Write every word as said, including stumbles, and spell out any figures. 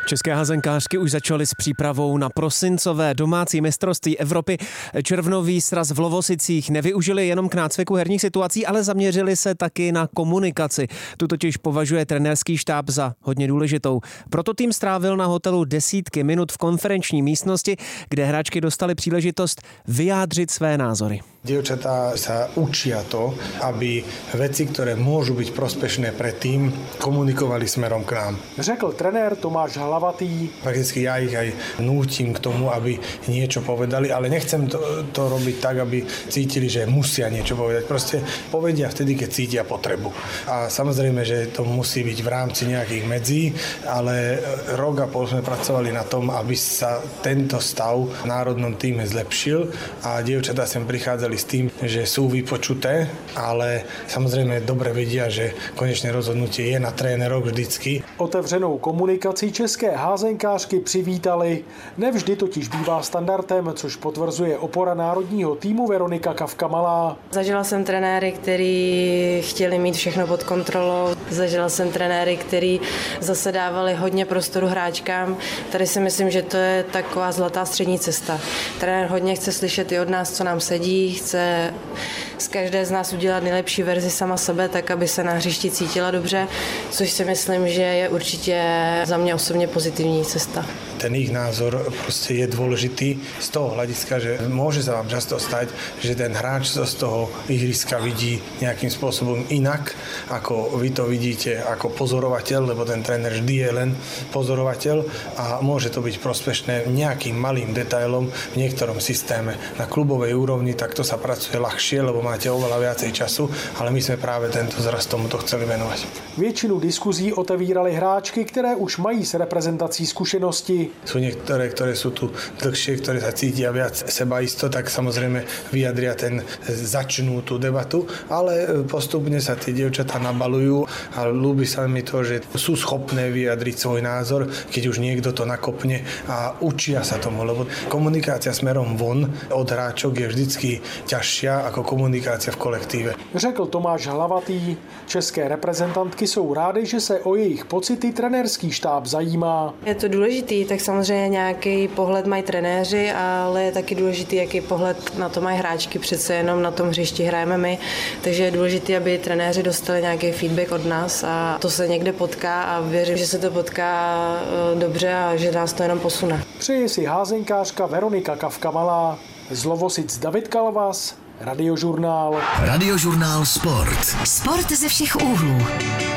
České házenkářky už začaly s přípravou na prosincové domácí mistrovství Evropy. Červnový sraz v Lovosicích nevyužili jenom k nácviku herních situací, ale zaměřili se taky na komunikaci. Tu totiž považuje trenérský štáb za hodně důležitou. Proto tým strávil na hotelu desítky minut v konferenční místnosti, kde hráčky dostaly příležitost vyjádřit své názory. Dievčatá sa učia to, aby veci, ktoré môžu byť prospešné pre tým, komunikovali smerom k nám. Řekl trenér Tomáš Hlavatý. Prakticky ja ich aj nútim k tomu, aby niečo povedali, ale nechcem to, to robiť tak, aby cítili, že musia niečo povedať. Proste povedia vtedy, keď cítia potrebu. A samozrejme, že to musí byť v rámci nejakých medzí, ale rok a pol sme pracovali na tom, aby sa tento stav v národnom týme zlepšil a dievčatá sem prichádzali s tým, že sú vypočuté, ale samozrejme dobre vedia, že konečné rozhodnutie je na tréneroch vždycky. Otevřenou komunikaci české házenkářky přivítali. Nevždy totiž bývá standardem, což potvrzuje opora národního týmu Veronika Kafka-Malá. Zažila jsem trenéry, kteří chtěli mít všechno pod kontrolou. Zažila jsem trenéry, kteří zase dávali hodně prostoru hráčkám. Tady si myslím, že to je taková zlatá střední cesta. Trenér hodně chce slyšet i od nás, co nám sedí, chce z každé z nás udělat nejlepší verzi sama sebe, tak aby se na hřišti cítila dobře, což si myslím, že je určitě za mě osobně pozitivní cesta. Ten ich názor proste je dôležitý z toho hľadiska, že môže sa vám často stať, že ten hráč z toho ihriska vidí nejakým spôsobom inak, ako vy to vidíte ako pozorovateľ, lebo ten tréner vždy je len pozorovateľ a môže to byť prospešné nejakým malým detailom v niektorom systéme. Na klubovej úrovni takto sa pracuje ľahšie, lebo máte oveľa viacej času, ale my sme práve tento zraz tomuto chceli venovať. Většinu diskuzí otevíraly hráčky, které už mají s reprezentací zkušenosti. Sú niektoré, ktoré sú tu dlhšie, ktoré sa cítia viac sebaisto, tak samozrejme vyjadria ten, začnú tú debatu, ale postupne sa tie dievčatá nabalujú a ľúbi sa mi to, že sú schopné vyjadriť svoj názor, keď už niekto to nakopne a učia sa tomu, lebo komunikácia smerom von od hráčok je vždycky ťažšia ako komunikácia v kolektíve. Řekl Tomáš Hlavatý. České reprezentantky jsou rády, že se o jejich pocity trenérský štáb zajímá. Je to důležitý, tak samozřejmě nějaký pohled mají trenéři, ale je taky důležitý, jaký pohled na to mají hráčky. Přece jenom na tom hřišti hrajeme my, takže je důležité, aby trenéři dostali nějaký feedback od nás a to se někde potká a věřím, že se to potká dobře a že nás to jenom posune. Přeje si házenkářka Veronika Kafka-Malá. Z Lovosic David Kalvas, Radiožurnál. Radiožurnál Sport. Sport ze všech úhlů.